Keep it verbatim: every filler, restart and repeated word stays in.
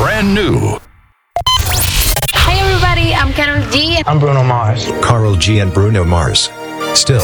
brand new. Hi everybody, I'm Karol G. I'm Bruno Mars. Karol G and Bruno Mars. Still